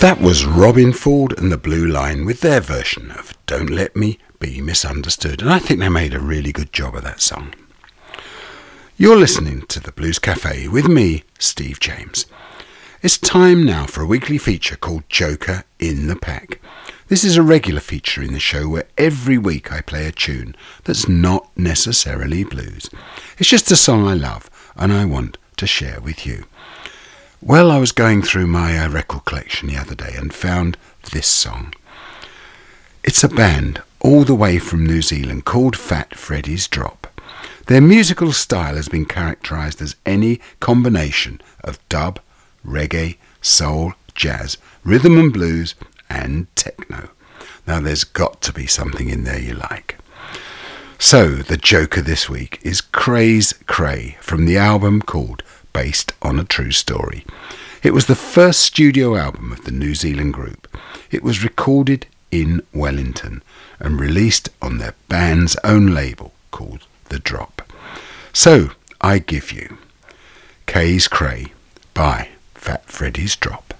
That was Robin Ford and the Blue Line with their version of Don't Let Me Be Misunderstood, and I think they made a really good job of that song. You're listening to the Blues Cafe with me, Steve James. It's time now for a weekly feature called Joker in the Pack. This is a regular feature in the show where every week I play a tune that's not necessarily blues. It's just a song I love and I want to share with you. Well, I was going through my record collection the other day and found this song. It's a band all the way from New Zealand called Fat Freddy's Drop. Their musical style has been characterised as any combination of dub, reggae, soul, jazz, rhythm and blues and techno. Now there's got to be something in there you like. So the Joker this week is Craze Cray from the album called Based on a True Story. It was the first studio album of the New Zealand group. It was recorded in Wellington and released on their band's own label called The Drop. So I give you Craze Cray by Fat Freddy's Drop.